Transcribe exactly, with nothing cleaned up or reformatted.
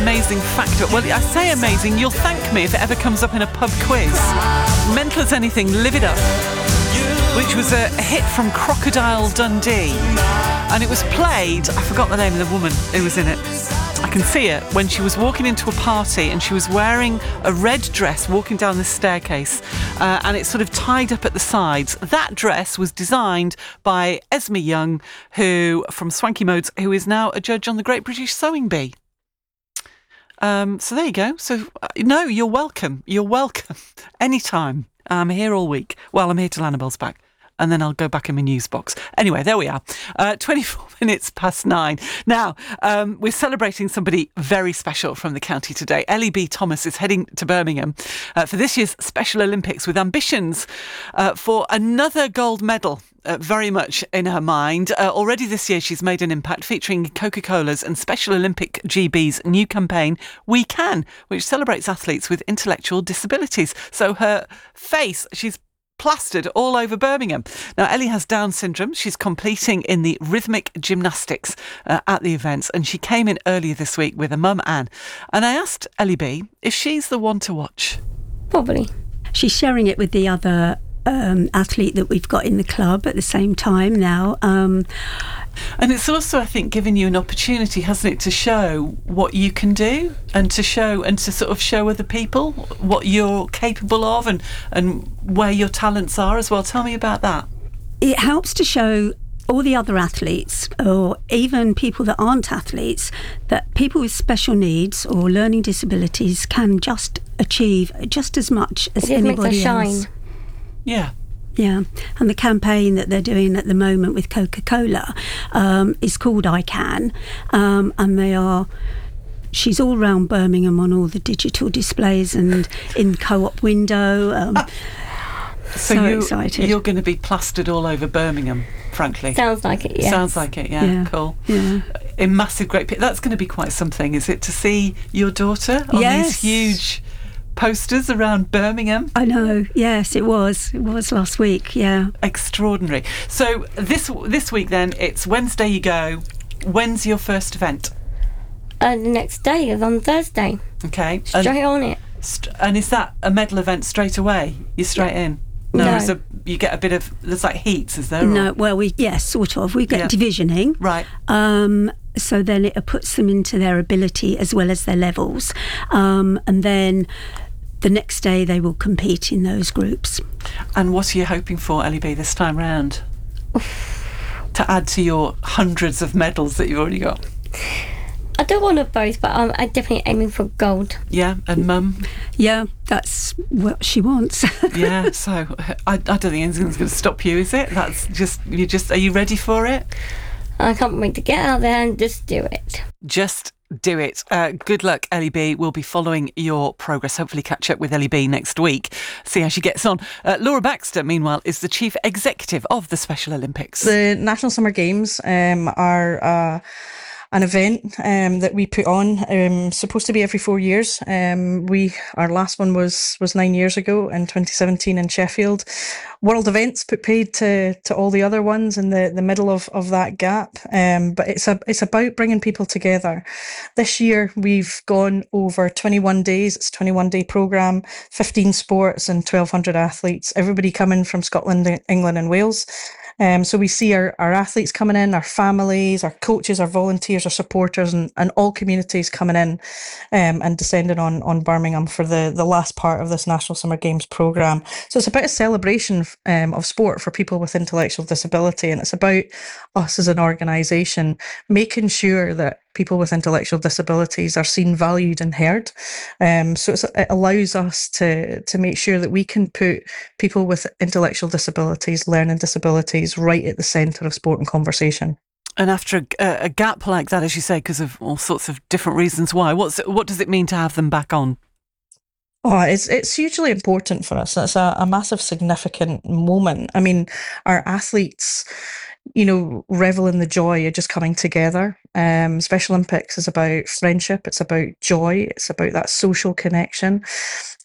amazing factor. Well, I say amazing, you'll thank me if it ever comes up in a pub quiz. Mental as Anything, Live It Up, which was a hit from Crocodile Dundee. And it was played, I forgot the name of the woman who was in it. I can see it when she was walking into a party and she was wearing a red dress walking down this staircase, uh, and it's sort of tied up at the sides. That dress was designed by Esme Young, who from Swanky Modes, who is now a judge on the Great British Sewing Bee. Um, so there you go. So uh, no, you're welcome. You're welcome. Anytime. I'm here all week. Well, I'm here till Annabelle's back. And then I'll go back in my news box. Anyway, there we are. Uh, twenty-four minutes past nine. Now, um, we're celebrating somebody very special from the county today. Ellie B. Thomas is heading to Birmingham uh, for this year's Special Olympics with ambitions uh, for another gold medal. Uh, very much in her mind. Uh, already this year she's made an impact featuring Coca-Cola's and Special Olympic G B's new campaign, We Can, which celebrates athletes with intellectual disabilities. So her face, she's plastered all over Birmingham. Now, Ellie has Down syndrome. She's competing in the rhythmic gymnastics uh, at the events, and she came in earlier this week with her mum, Anne. And I asked Ellie B if she's the one to watch. Probably. She's sharing it with the other um, athlete that we've got in the club at the same time now. Um, and it's also, I think, given you an opportunity, hasn't it, to show what you can do and to show and to sort of show other people what you're capable of and, and where your talents are as well. Tell me about that. It helps to show all the other athletes, or even people that aren't athletes, that people with special needs or learning disabilities can just achieve just as much as it anybody makes them else. shine. Yeah. Yeah, and the campaign that they're doing at the moment with Coca-Cola um, is called I Can, um, and they are. She's all round Birmingham on all the digital displays and in Co-op window. Um, ah. So, so you, excited! You're going to be plastered all over Birmingham, frankly. Sounds like it. Yeah. Sounds like it. Yeah. Yeah. Cool. Yeah. In massive, great. That's going to be quite something, is it? To see your daughter on Yes. these huge posters around Birmingham. I know. Yes, it was. It was last week. Yeah. Extraordinary. So this this week then, it's Wednesday you go. When's your first event? Uh, the next day is on Thursday. Okay. Straight and, on it. st- and is that a medal event straight away? You're straight in? No, No. Is a, you get a bit of, there's like heats, is there? No, Or- well, we yes, sort of. We get Yeah. divisioning. Right. Um, so then it puts them into their ability as well as their levels, um, and then the next day they will compete in those groups. And what are you hoping for, Ellie B, this time round? To add to your hundreds of medals that you've already got. I don't want to both, but I'm, I'm definitely aiming for gold. Yeah, and mum? Yeah, that's what she wants. Yeah, so I, I don't think anything's going to stop you, is it? That's just, you just, are you ready for it? I can't wait to get out there and just do it. Just do it. Uh, good luck, Ellie B. We'll be following your progress. Hopefully catch up with Ellie B next week, see how she gets on. Uh, Laura Baxter, meanwhile, is the Chief Executive of the Special Olympics. The National Summer Games um, are uh, an event um, that we put on, um, supposed to be every four years. Um, we our last one was was nine years ago in twenty seventeen in Sheffield. World Events put paid to to all the other ones in the, the middle of, of that gap. Um, but it's a it's about bringing people together. This year we've gone over twenty-one days. It's a twenty-one day programme, fifteen sports and twelve hundred athletes. Everybody coming from Scotland, England and Wales. Um, so we see our, our athletes coming in, our families, our coaches, our volunteers, our supporters, and, and all communities coming in um, and descending on, on Birmingham for the, the last part of this National Summer Games programme. So it's about a celebration um, of sport for people with intellectual disability, and it's about us as an organisation making sure that people with intellectual disabilities are seen, valued and heard. Um, so it's, it allows us to, to make sure that we can put people with intellectual disabilities, learning disabilities, right at the centre of sport and conversation. And after a, a gap like that, as you say, because of all sorts of different reasons why, what's what does it mean to have them back on? Oh, it's it's hugely important for us. It's a, a massive, significant moment. I mean, our athletes, you know, revel in the joy of just coming together. Um, Special Olympics is about friendship. It's about joy. It's about that social connection.